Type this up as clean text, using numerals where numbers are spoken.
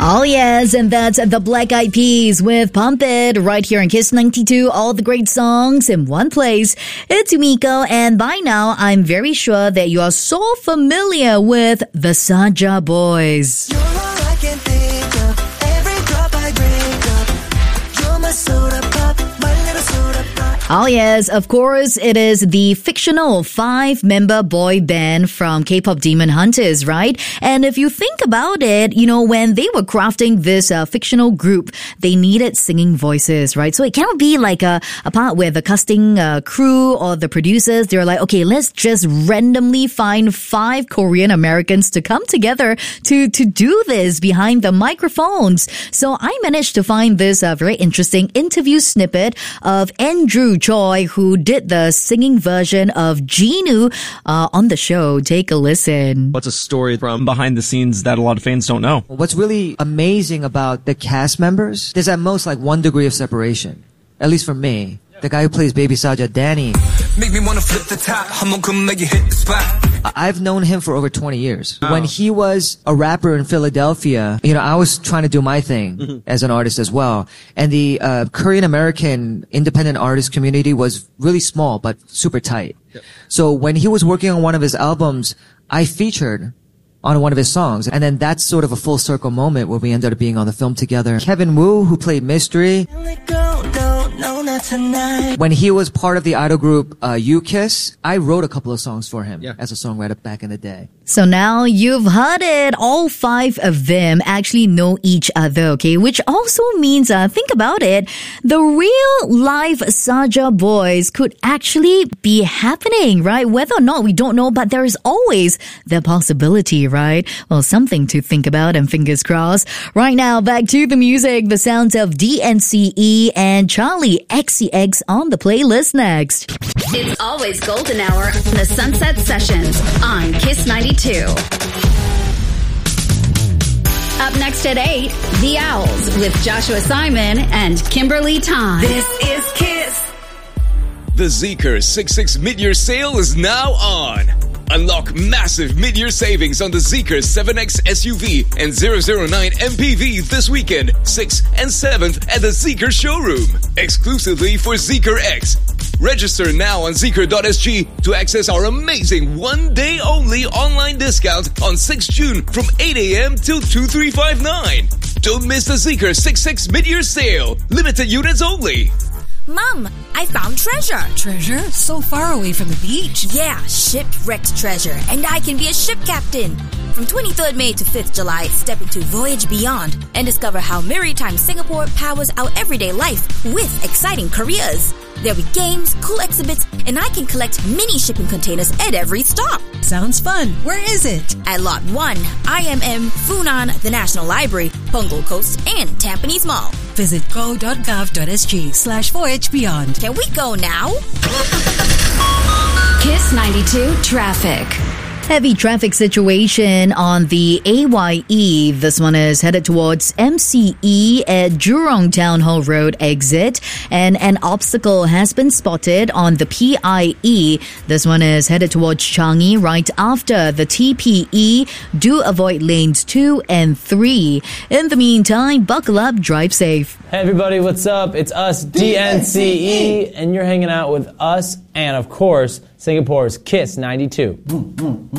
Oh, yes, and that's the Black Eyed Peas with Pump It right here in Kiss 92. All the great songs in one place. It's Umiko, and by now, I'm very sure that you are so familiar with the Saja Boys. You're all I can think of. Every drop I drink up. You're my soda pop, my little soda pop. Oh yes, of course, it is the fictional 5-member boy band from K-pop Demon Hunters, right? And if you think about it, when they were crafting this fictional group, they needed singing voices, right? So it cannot be like a part where the casting crew or the producers, they're like, okay, let's just randomly find 5 Korean Americans to come together to do this behind the microphones. So I managed to find this very interesting interview snippet of Andrew Choi, who did the singing version of Jinu on the show. Take a listen. What's a story from behind the scenes that a lot of fans don't know? What's really amazing about the cast members, there's at most like 1 degree of separation. At least for me. The guy who plays Baby Saja, Danny. Make me wanna flip the top. I'm gonna make you hit the spot. I've known him for over 20 years. When he was a rapper in Philadelphia, I was trying to do my thing as an artist as well. And the Korean American independent artist community was really small, but super tight. Yep. So when he was working on one of his albums, I featured on one of his songs. And then that's sort of a full circle moment where we ended up being on the film together. Kevin Woo, who played Mystery. No, not tonight. When he was part of the idol group U-Kiss, I wrote a couple of songs for him as a songwriter back in the day. So now you've heard it. All 5 of them actually know each other, okay? Which also means, think about it, the real live Saja Boys could actually be happening, right? Whether or not, we don't know, but there is always the possibility, right? Well, something to think about, and fingers crossed. Right now, back to the music, the sounds of DNCE and Charlie XCX on the playlist next. It's always golden hour in the Sunset Sessions on Kiss 92. Up next at 8, The Owls with Joshua Simon and Kimberly Time. This is Kiss. The Zeekr 66 mid-year sale is now on. Unlock massive mid-year savings on the Zeekr 7X SUV and 009 MPV this weekend, 6th and 7th at the Zeekr showroom, exclusively for Zeekr X. Register now on Zeekr.sg to access our amazing one-day-only online discount on 6 June from 8 a.m. till 2359. Don't miss the Zeekr 66 mid-year sale. Limited units only. Mom, I found treasure. Treasure? So far away from the beach. Yeah, shipwrecked treasure. And I can be a ship captain. From 23rd May to 5th July, step into Voyage Beyond and discover how Maritime Singapore powers our everyday life with exciting careers. There'll be games, cool exhibits, and I can collect mini shipping containers at every stop. Sounds fun. Where is it? At Lot 1, IMM, Funan, the National Library, Punggol Coast, and Tampines Mall. Visit go.gov.sg/Voyage Beyond. Can we go now? Kiss 92 Traffic. Heavy traffic situation on the AYE. This one is headed towards MCE at Jurong Town Hall Road exit. And an obstacle has been spotted on the PIE. This one is headed towards Changi right after the TPE. Do avoid lanes 2 and 3. In the meantime, buckle up, drive safe. Hey everybody, what's up? It's us, DNCE, and you're hanging out with us and, of course, Singapore's Kiss 92.